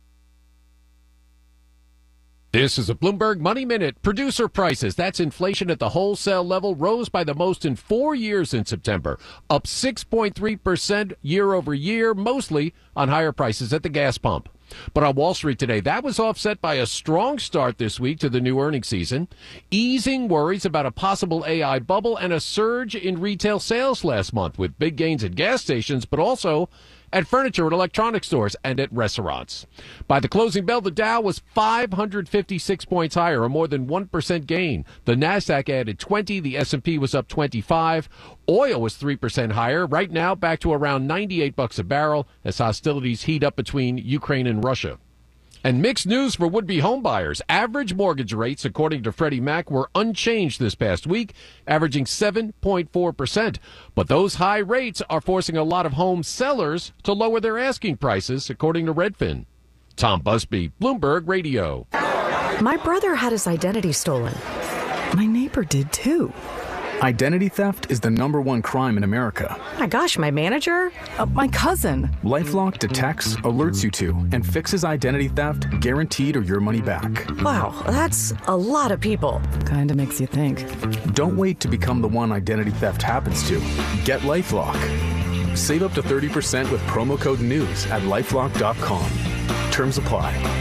S11: This is a Bloomberg Money Minute. Producer prices, that's inflation at the wholesale level, rose by the most in four years in September, up six point three percent year over year, mostly on higher prices at the gas pump. But on Wall Street today, that was offset by a strong start this week to the new earnings season, easing worries about a possible A I bubble and a surge in retail sales last month with big gains at gas stations, but also at furniture and electronic stores and at restaurants. By the closing bell, the Dow was five hundred fifty-six points higher, a more than one percent gain. The Nasdaq added twenty, the S and P was up twenty-five. Oil was three percent higher, right now back to around ninety-eight bucks a barrel as hostilities heat up between Ukraine and Russia. And mixed news for would-be homebuyers. Average mortgage rates, according to Freddie Mac, were unchanged this past week, averaging seven point four percent. But those high rates are forcing a lot of home sellers to lower their asking prices, according to Redfin. Tom Busby, Bloomberg Radio.
S12: My brother had his identity stolen. My neighbor did too.
S13: Identity theft is the number one crime in America.
S12: My gosh, my manager? Uh, my cousin.
S13: LifeLock detects, alerts you to, and fixes identity theft, guaranteed or your money back.
S12: Wow, that's a lot of people. Kinda makes you think.
S13: Don't wait to become the one identity theft happens to. Get LifeLock. Save up to thirty percent with promo code NEWS at lifelock dot com. Terms apply.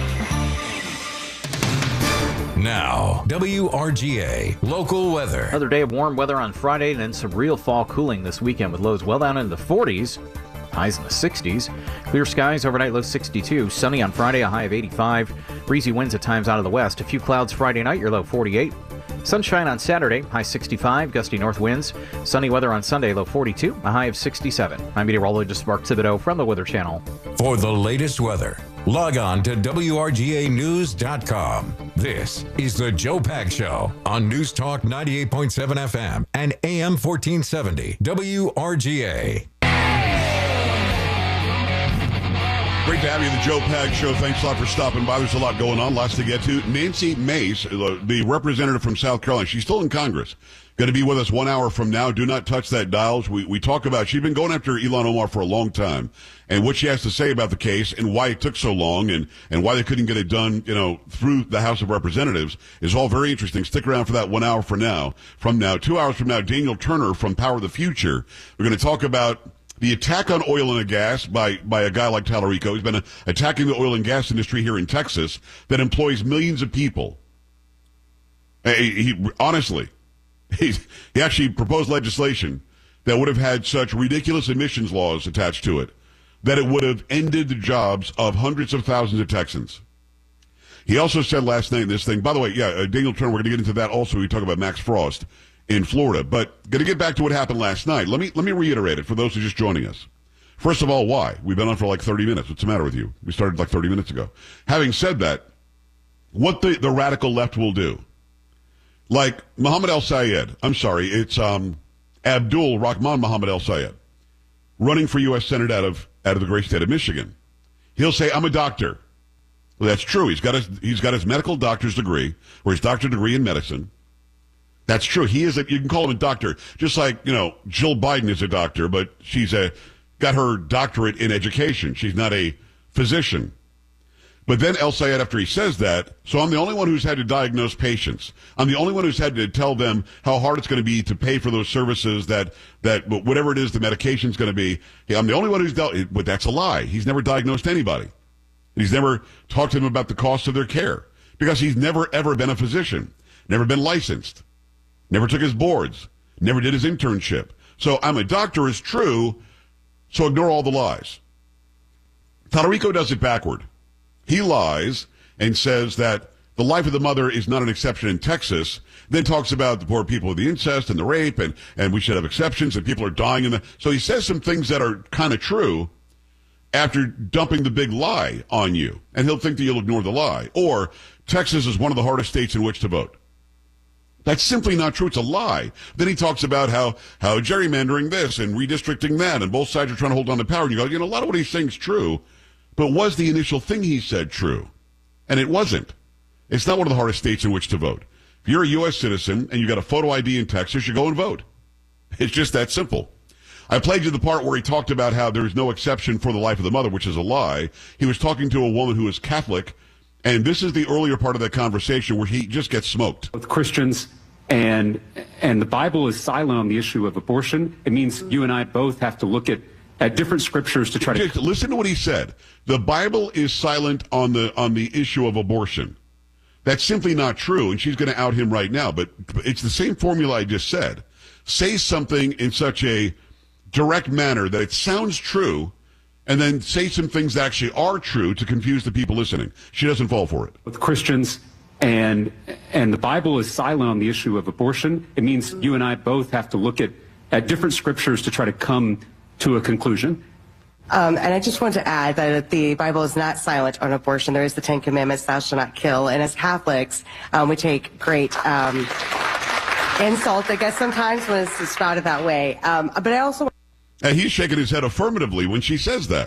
S2: Now, W R G A local weather.
S17: Another day of warm weather on Friday and then some real fall cooling this weekend with lows well down in the forties, highs in the sixties. Clear skies overnight, low sixty-two. Sunny on Friday, a high of eighty-five. Breezy winds at times out of the west. A few clouds Friday night, your low forty-eight. Sunshine on Saturday, high sixty-five. Gusty north winds. Sunny weather on Sunday, low forty-two. A high of sixty-seven. I'm meteorologist Mark Thibodeau from the Weather Channel.
S2: For the latest weather, log on to W R G A news dot com. This is the Joe Pags Show on News Talk ninety-eight point seven F M and A M fourteen seventy W R G A.
S19: Great to have you in the Joe Pags Show. Thanks a lot for stopping by. There's a lot going on, lots to get to. Nancy Mace, the representative from South Carolina, she's still in Congress. Going to be with us one hour from now. Do not touch that dials. We we talk about, she's been going after Ilhan Omar for a long time, and what she has to say about the case and why it took so long and, and why they couldn't get it done, you know, through the House of Representatives is all very interesting. Stick around for that one hour from now. From now, two hours from now, Daniel Turner from Power of the Future. We're going to talk about the attack on oil and gas by, by a guy like Tallarico. He's been uh, attacking the oil and gas industry here in Texas that employs millions of people. He, he honestly, he, he actually proposed legislation that would have had such ridiculous emissions laws attached to it that it would have ended the jobs of hundreds of thousands of Texans. He also said last night in this thing, by the way, yeah, uh, Daniel Turner, we're going to get into that also. We talk about Max Frost in Florida, but going to get back to what happened last night. Let me let me reiterate it for those who are just joining us. First of all, why? We've been on for like thirty minutes. What's the matter with you? We started like thirty minutes ago. Having said that, what the, the radical left will do, like Mohammed El-Sayed, I'm sorry, it's um, Abdul Rahman Mohammed El-Sayed, running for U S Senate out of out of the great state of Michigan. He'll say, I'm a doctor. Well, that's true. He's got his he's got his medical doctor's degree, or his doctorate degree in medicine. That's true. He is a, you can call him a doctor, just like, you know, Jill Biden is a doctor, but she's a, got her doctorate in education. She's not a physician. But then El-Sayed, after he says that, so I'm the only one who's had to diagnose patients. I'm the only one who's had to tell them how hard it's going to be to pay for those services that, that whatever it is the medication's going to be. I'm the only one who's dealt, but that's a lie. He's never diagnosed anybody. He's never talked to them about the cost of their care because he's never, ever been a physician, never been licensed, never took his boards, never did his internship. So I'm a doctor is true, so ignore all the lies. Tallarico does it backward. He lies and says that the life of the mother is not an exception in Texas, then talks about the poor people with the incest and the rape, and, and we should have exceptions, and people are dying in the... So he says some things that are kind of true after dumping the big lie on you, and he'll think that you'll ignore the lie. Or, Texas is one of the hardest states in which to vote. That's simply not true. It's a lie. Then he talks about how, how gerrymandering this and redistricting that, and both sides are trying to hold on to power. And you go, you know, a lot of what he's saying is true, but was the initial thing he said true? And it wasn't. It's not one of the hardest states in which to vote. If you're a U S citizen and you got a photo I D in Texas, you go and vote. It's just that simple. I played you the part where he talked about how there's no exception for the life of the mother, which is a lie. He was talking to a woman who is Catholic, and this is the earlier part of that conversation where he just gets smoked.
S29: With Christians, and and the Bible is silent on the issue of abortion. It means you and I both have to look at, at different scriptures to try to...
S19: Just listen to what he said. The Bible is silent on the on the issue of abortion. That's simply not true, and she's going to out him right now, but it's the same formula I just said. Say something in such a direct manner that it sounds true, and then say some things that actually are true to confuse the people listening. She doesn't fall for it.
S29: With Christians, and and the Bible is silent on the issue of abortion. It means you and I both have to look at, at different scriptures to try to come to a conclusion.
S1: Um, and I just want to add that the Bible is not silent on abortion. There is the Ten Commandments, thou shalt not kill. And as Catholics, um, we take great um, insult, I guess, sometimes when it's spouted that way. Um, but I also...
S19: And he's shaking his head affirmatively when she says that.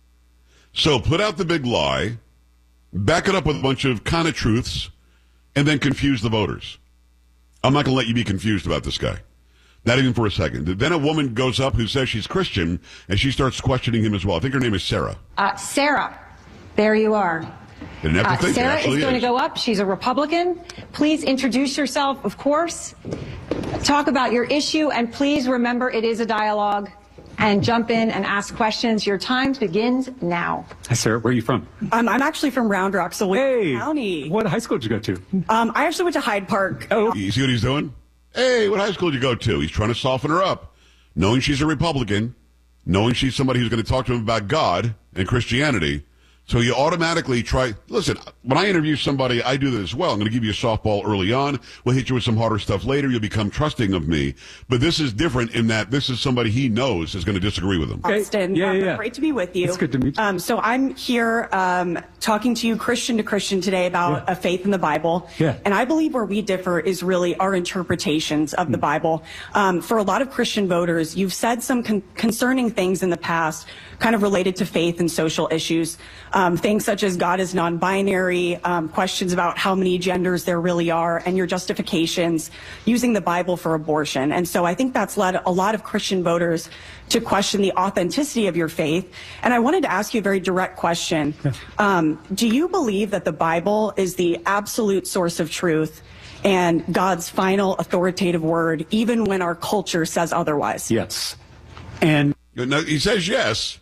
S19: So put out the big lie, back it up with a bunch of kind of truths, and then confuse the voters. I'm not going to let you be confused about this guy. Not even for a second. Then a woman goes up who says she's Christian, and she starts questioning him as well. I think her name is Sarah.
S3: Uh, Sarah, there you are.
S19: Didn't have to
S3: Uh,
S19: think.
S3: Sarah
S19: It
S3: is
S19: actually
S3: going to go up. She's a Republican. Please introduce yourself, of course. Talk about your issue, and please remember it is a dialogue. And jump in and ask questions. Your time begins now.
S29: Hi, Sarah. Where are you from?
S4: Um, I'm actually from Round Rock, so
S29: hey,
S4: County.
S29: What high school did you go to?
S4: Um, I actually went to Hyde Park.
S19: Oh, you see what he's doing? Hey, what high school did you go to? He's trying to soften her up. Knowing she's a Republican, knowing she's somebody who's going to talk to him about God and Christianity. So you automatically try, listen, when I interview somebody, I do this as well. I'm going to give you a softball early on. We'll hit you with some harder stuff later. You'll become trusting of me. But this is different in that this is somebody he knows is going to disagree with him.
S4: Austin,
S29: yeah,
S4: um,
S29: yeah, yeah.
S4: Great to be with you.
S29: It's good to meet you.
S4: Um, so I'm here um, talking to you Christian to Christian today about
S29: Yeah.
S4: a faith in the Bible.
S29: Yeah.
S4: And I believe where we differ is really our interpretations of the Bible. Um, for a lot of Christian voters, you've said some con- concerning things in the past, kind of related to faith and social issues. Um, things such as God is non-binary, um, questions about how many genders there really are, and your justifications using the Bible for abortion. And so I think that's led a lot of Christian voters to question the authenticity of your faith. And I wanted to ask you a very direct question. Um, do you believe that the Bible is the absolute source of truth and God's final authoritative word, even when our culture says otherwise?
S29: Yes. And
S19: now, he says yes,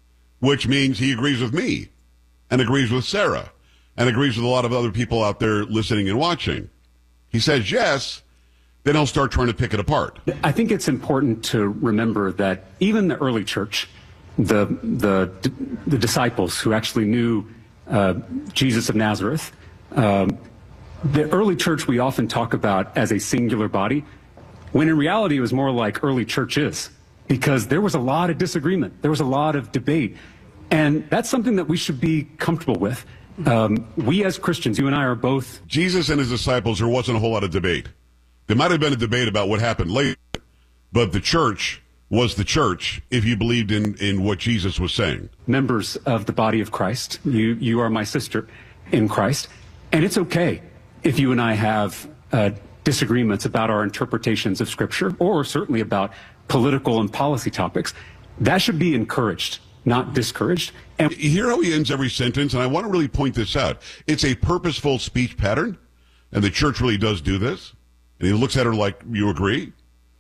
S19: which means he agrees with me and agrees with Sarah and agrees with a lot of other people out there listening and watching. He says yes, then he'll start trying to pick it apart.
S29: I think it's important to remember that even the early church, the the the disciples who actually knew uh, Jesus of Nazareth, um, the early church we often talk about as a singular body, when in reality it was more like early church is, because there was a lot of disagreement, there was a lot of debate, and that's something that we should be comfortable with. Um, we as Christians, you and I are both...
S19: Jesus and his disciples, there wasn't a whole lot of debate. There might have been a debate about what happened later, but the church was the church if you believed in, in what Jesus was saying.
S29: Members of the body of Christ, you, you are my sister in Christ, and it's okay if you and I have uh, disagreements about our interpretations of Scripture, or certainly about political and policy topics. That should be encouraged, not discouraged.
S19: And you hear how he ends every sentence, and I want to really point this out. It's a purposeful speech pattern, and the church really does do this. And he looks at her like, you agree?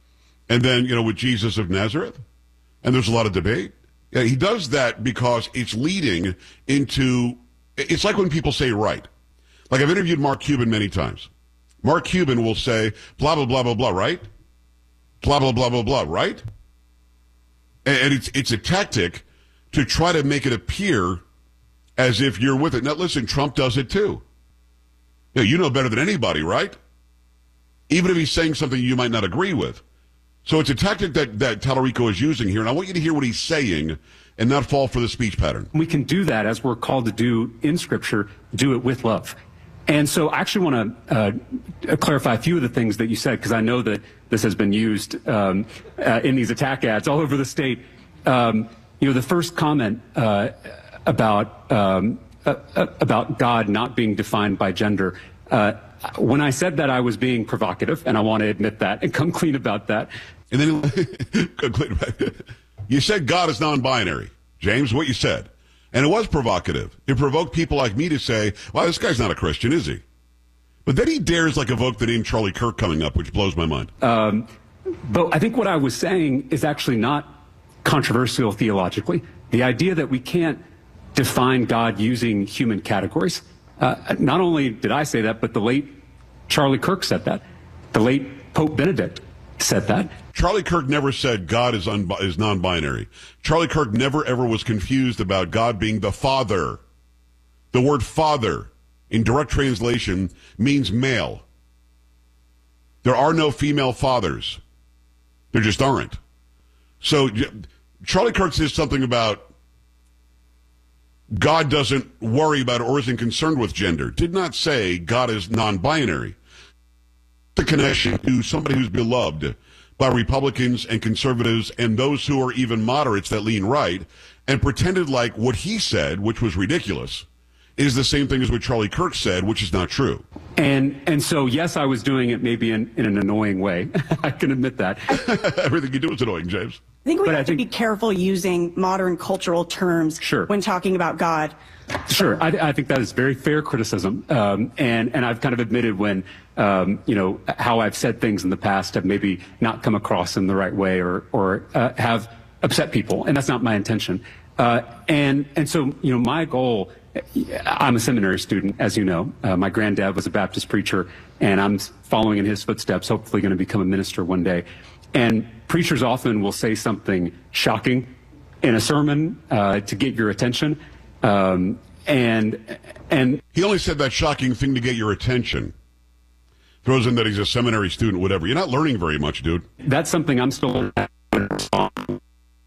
S19: And then, you know, with Jesus of Nazareth, and there's a lot of debate. Yeah, he does that because it's leading into It's like when people say right. Like I've interviewed Mark Cuban many times. Mark Cuban will say, blah, blah, blah, blah, blah, right? Blah, blah, blah, blah, blah, right? And it's it's a tactic to try to make it appear as if you're with it. Now, listen, Trump does it too. You know, you know better than anybody, right? Even if he's saying something you might not agree with. So it's a tactic that, that Tallarico is using here, and I want you to hear what he's saying and not fall for the speech pattern.
S29: We can do that as we're called to do in Scripture, do it with love. And so I actually want to uh, clarify a few of the things that you said, because I know that this has been used um, uh, in these attack ads all over the state. Um, you know, the first comment uh, about um, uh, uh, about God not being defined by gender, uh, when I said that, I was being provocative, and I want to admit that and come clean about that.
S19: And then you said God is non-binary, James, what you said. And it was provocative. It provoked people like me to say, well, this guy's not a Christian, is he? But then he dares like evoke the name Charlie Kirk coming up, which blows my mind.
S29: Um, but I think what I was saying is actually not controversial theologically. The idea that we can't define God using human categories. Uh, not only did I say that, but the late Charlie Kirk said that. The late Pope Benedict said that.
S19: Charlie Kirk never said God is, un- is non-binary. Charlie Kirk never ever was confused about God being the Father. The word Father, in direct translation, means male. There are no female fathers. There just aren't. So Charlie Kirk says something about God doesn't worry about or isn't concerned with gender. Did not say God is non-binary. The connection to somebody who's beloved by Republicans and conservatives and those who are even moderates that lean right, and pretended like what he said, which was ridiculous, is the same thing as what Charlie Kirk said, which is not true.
S29: And and so, yes, I was doing it maybe in, in an annoying way. I can admit that.
S19: Everything you do is annoying, James.
S4: I think we
S29: But
S4: have
S29: I think-
S4: to be careful using modern cultural terms
S29: Sure.
S4: when talking about God.
S29: Sure, I, I think that is very fair criticism, um, and and I've kind of admitted when um, you know how I've said things in the past have maybe not come across in the right way or or uh, have upset people, and that's not my intention. Uh, and and so you know my goal. I'm a seminary student, as you know. Uh, my granddad was a Baptist preacher, and I'm following in his footsteps. Hopefully, going to become a minister one day. And preachers often will say something shocking in a sermon uh, to get your attention. Um, and and
S19: he only said that shocking thing to get your attention. Throws in that he's a seminary student, whatever. You're not learning very much, dude.
S29: That's something I'm still learning.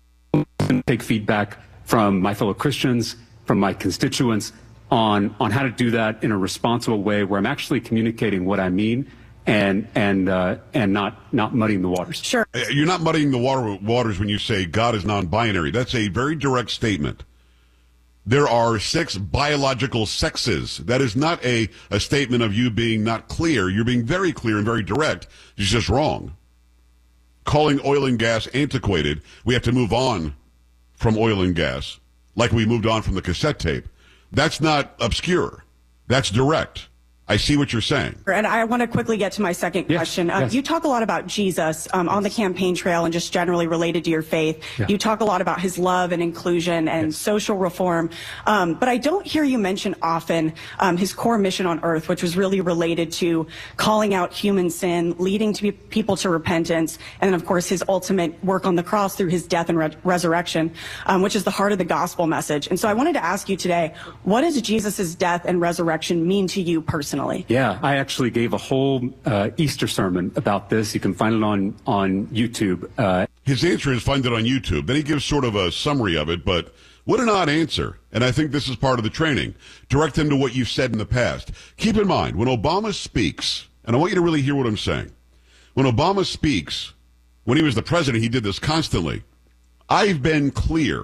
S29: Take feedback from my fellow Christians, from my constituents on on how to do that in a responsible way where I'm actually communicating what I mean and and uh, and not not muddying the waters.
S4: Sure.
S19: You're not muddying the water, waters when you say God is non-binary. That's a very direct statement. There are six biological sexes. That is not a, a statement of you being not clear. You're being very clear and very direct. It's just wrong. Calling oil and gas antiquated, we have to move on from oil and gas, like we moved on from the cassette tape. That's not obscure. That's direct. I see what you're saying.
S4: And I want to quickly get to my second
S19: Yes,
S4: question. Uh,
S19: yes.
S4: You talk a lot about Jesus um, on the campaign trail and just generally related to your faith.
S29: Yeah.
S4: You talk a lot about his love and inclusion and social reform. Um, but I don't hear you mention often um, his core mission on earth, which was really related to calling out human sin, leading to people to repentance, and then, of course, his ultimate work on the cross through his death and re- resurrection, um, which is the heart of the gospel message. And so I wanted to ask you today, what does Jesus' death and resurrection mean to you personally?
S29: Yeah, I actually gave a whole uh, Easter sermon about this. You can find it on on YouTube. Uh,
S19: His answer is find it on YouTube. Then he gives sort of a summary of it, but what an odd answer. And I think this is part of the training. Direct them to what you've said in the past. Keep in mind, when Obama speaks, and I want you to really hear what I'm saying. When Obama speaks, when he was the president, he did this constantly. I've been clear.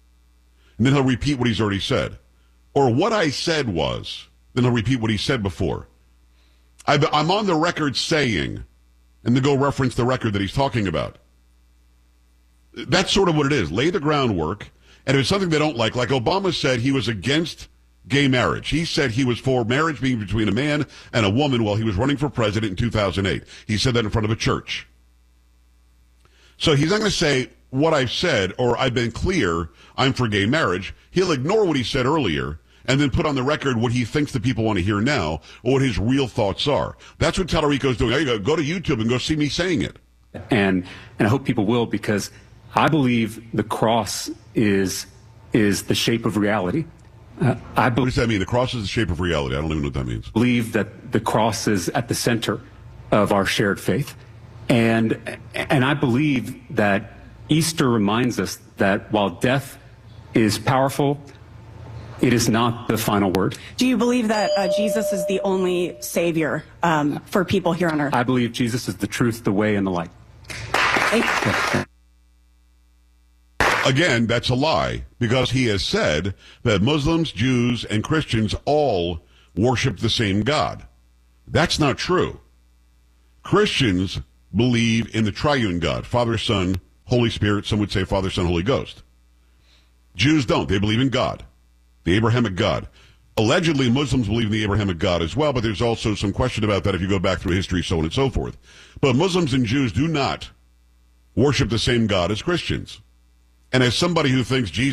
S19: And then he'll repeat what he's already said. Or what I said was, then he'll repeat what he said before. I've, I'm on the record saying, and then go reference the record that he's talking about. That's sort of what it is. Lay the groundwork. And if it's something they don't like, like Obama said he was against gay marriage. He said he was for marriage being between a man and a woman while he was running for president in two thousand eight. He said that in front of a church. So he's not going to say what I've said or I've been clear, I'm for gay marriage. He'll ignore what he said earlier and then put on the record what he thinks the people want to hear now or what his real thoughts are. That's what Tallarico's doing. There you go. Go to YouTube and go see me saying it.
S29: And and I hope people will, because I believe the cross is is the shape of reality. Uh, I be-
S19: what does that mean? The cross is the shape of reality. I don't even know what that means.
S29: believe that the cross is at the center of our shared faith. And and I believe that Easter reminds us that while death is powerful, it is not the final word.
S4: Do you believe that uh, Jesus is the only Savior um, for people here on earth?
S29: I believe Jesus is the truth, the way, and the light.
S4: Thank you.
S19: Again, that's a lie, because he has said that Muslims, Jews, and Christians all worship the same God. That's not true. Christians believe in the triune God, Father, Son, Holy Spirit. Some would say Father, Son, Holy Ghost. Jews don't. They believe in God, the Abrahamic God. Allegedly, Muslims believe in the Abrahamic God as well, but there's also some question about that if you go back through history, so on and so forth. But Muslims and Jews do not worship the same God as Christians. And as somebody who thinks Jesus